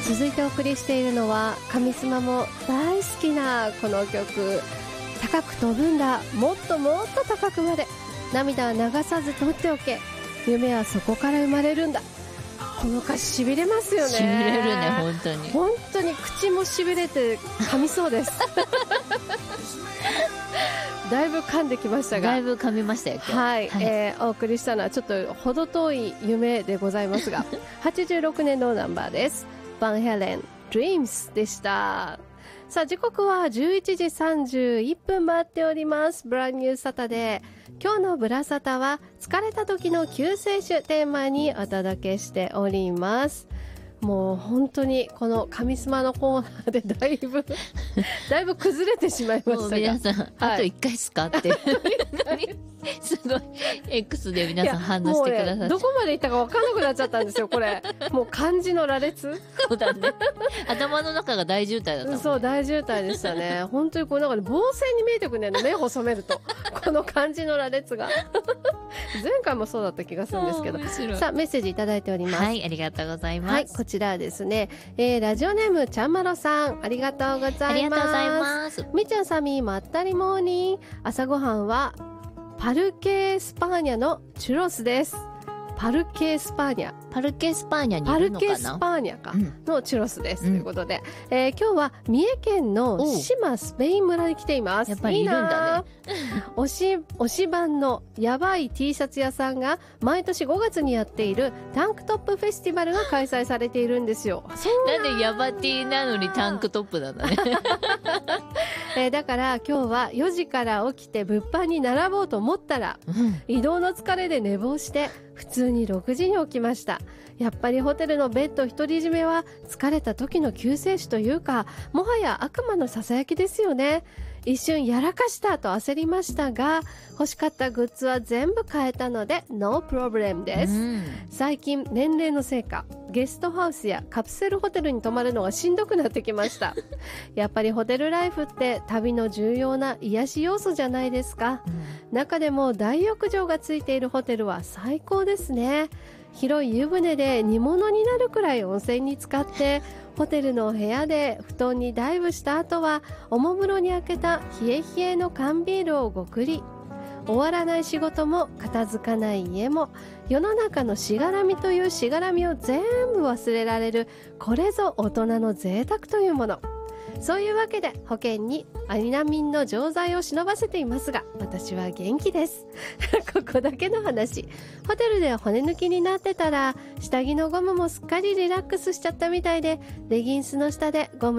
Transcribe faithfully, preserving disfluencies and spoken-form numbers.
続いてお送りしているのは神様も大好きなこの曲、高く飛ぶんだ、もっともっと高くまで、涙は流さず取っておけ、夢はそこから生まれるんだ。この歌詞しびれますよね。 しびれるね、本当に本当に口もしびれて噛みそうですだいぶ噛んできましたが、 だいぶ噛みましたよ今日。 はい、 はい、 えー、お送りしたのはちょっと程遠い夢でございますがはちじゅうろくねんのナンバーです。バンヘレン Dreams でした。さあ時刻はじゅういちじさんじゅういっぷん回っております。ブランニューサタデー、今日のブラサタは疲れた時の救世主テーマにお届けしております。もう本当にこの神スマのコーナーでだいぶだいぶ崩れてしまいましたが、 もう皆さん、はい、あといっかいですかってすごい X で皆さん反応してくださって、 ね、どこまでいったか分かんなくなっちゃったんですよこれもう漢字の羅列そうだね頭の中が大渋滞だったもんね。 そう大渋滞でしたね本当にこうなんか、ね、棒線に見えてくるんだよね、目細めるとこの漢字の羅列が前回もそうだった気がするんですけど、さあメッセージいただいております。 はい、ありがとうございます。 はい、こちらですね、えー、ラジオネームちゃんまろさん、ありがとうございます。 ありがとうございます。 みちゃんさみまったりモーニング、朝ごはんはパルケースパーニャのチュロスです。パルケースパーニャ、 パルケースパーニャにいるのかな、 パルケースパーニャか、うん、のチュロスです、うん、ということで、えー、今日は三重県の島スペイン村に来ています。 やっぱりいるんだね。 推し推し版のやばい T シャツ屋さんが毎年ごがつにやっているタンクトップフェスティバルが開催されているんですよ。 なんでヤバ T なのにタンクトップなんだねえー、だから今日はよじから起きて物販に並ぼうと思ったら、うん、移動の疲れで寝坊して普通にろくじに起きました。やっぱりホテルのベッド独り占めは疲れた時の救世主というか、もはや悪魔のささやきですよね。一瞬やらかしたと焦りましたが、欲しかったグッズは全部買えたのでノープロブレムです、うん、最近年齢のせいかゲストハウスやカプセルホテルに泊まるのがしんどくなってきましたやっぱりホテルライフって旅の重要な癒し要素じゃないですか、うん、中でも大浴場がついているホテルは最高ですね。広い湯船で煮物になるくらい温泉に浸かってホテルの部屋で布団にダイブした後はおもむろに開けた冷え冷えの缶ビールをごくり。終わらない仕事も片付かない家も世の中のしがらみというしがらみを全部忘れられる、これぞ大人の贅沢というもの。そういうわけで保険にアリナミンの錠剤を忍ばせていますが、私は元気ですここだけの話、ホテルで骨抜きになってたら下着のゴムもすっかりリラックスしちゃったみたいで、レギンスの下でゴム